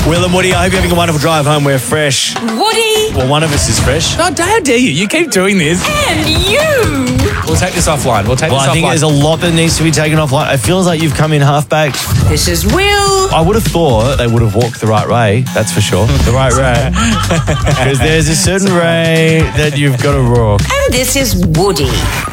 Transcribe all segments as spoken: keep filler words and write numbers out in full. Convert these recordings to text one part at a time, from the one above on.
Will and Woody, I hope you're having a wonderful drive home. We're fresh. Woody! Well, one of us is fresh. Oh, how dare you? You keep doing this. And you! We'll take this offline. We'll take Well, this I think offline. there's a lot that needs to be taken offline. It feels like you've come in halfback. This is Will. I would have thought they would have walked the right way, that's for sure. The right way. Because there's a certain way that you've got to walk. And this is Woody.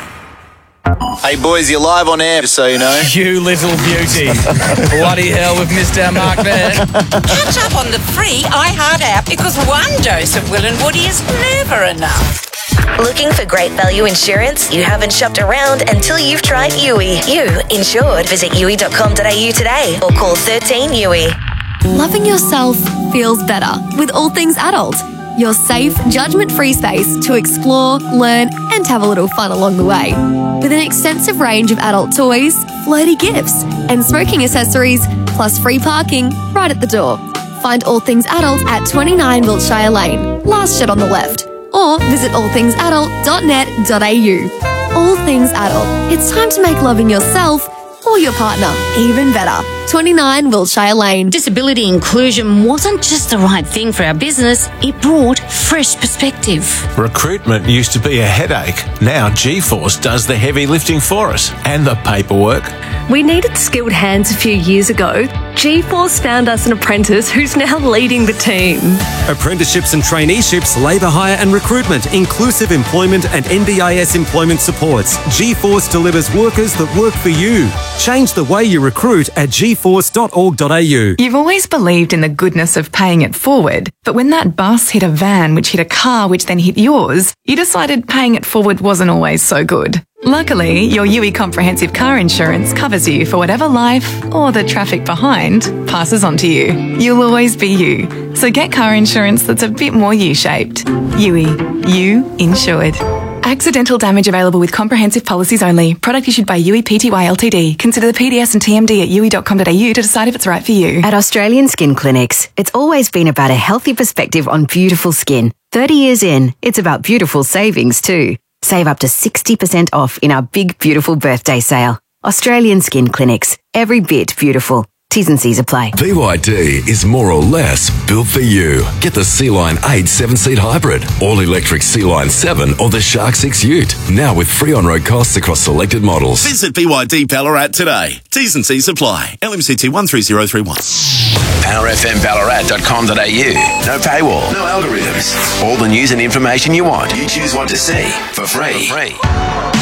Hey boys, you're live on air, just so you know. You little beauty. Bloody hell, we've missed our mark there. Catch up on the free iHeart app because one dose of Will and Woody is never enough. Looking for great value insurance? You haven't shopped around until you've tried U I. You insured. Visit U I dot com dot A U today or call thirteen U I. Loving yourself feels better with All Things Adult. Your safe, judgment-free space to explore, learn, and have a little fun along the way. With an extensive range of adult toys, flirty gifts, and smoking accessories, plus free parking right at the door. Find All Things Adult at twenty-nine Wiltshire Lane, last shed on the left, or visit all things adult dot net dot A U. All Things Adult. It's time to make loving yourself or your partner even better. twenty-nine Wiltshire Lane. Disability inclusion wasn't just the right thing for our business, it brought fresh perspective. Recruitment used to be a headache. Now G-Force does the heavy lifting for us and the paperwork. We needed skilled hands a few years ago. G-Force found us an apprentice who's now leading the team. Apprenticeships and traineeships, labour hire and recruitment, inclusive employment and N D I S employment supports. G-Force delivers workers that work for you. Change the way you recruit at g force dot org dot A U. You've always believed in the goodness of paying it forward, but when that bus hit a van which hit a car which then hit yours, you decided paying it forward wasn't always so good. Luckily, your U I Comprehensive Car Insurance covers you for whatever life or the traffic behind passes on to you. You'll always be you, so get car insurance that's a bit more U-shaped. U I, you insured. Accidental damage available with comprehensive policies only. Product issued by U I Pty Ltd. Consider the P D S and T M D at u i dot com dot A U to decide if it's right for you. At Australian Skin Clinics, it's always been about a healthy perspective on beautiful skin. thirty years in, it's about beautiful savings too. Save up to sixty percent off in our big, beautiful birthday sale. Australian Skin Clinics. Every bit beautiful. T's and C's apply. B Y D is more or less built for you. Get the Sea-Line eight seven-seat hybrid, all-electric Sea-Line seven or the Shark six Ute. Now with free on-road costs across selected models. Visit B Y D Ballarat today. T's and C's apply. L M C T one three zero three one. power f m ballarat dot com dot A U. No paywall. No algorithms. All the news and information you want. You choose what to see for free. For free.